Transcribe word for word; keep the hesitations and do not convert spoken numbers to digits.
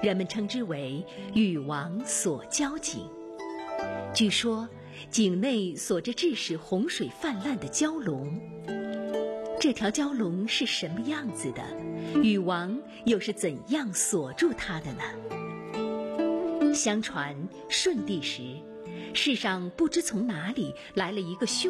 人们称之为禹王锁交井。据说井内锁着致使洪水泛滥的蛟龙。这条蛟龙是什么样子的？禹王又是怎样锁住它的呢？相传舜帝时，世上不知从哪里来了一个凶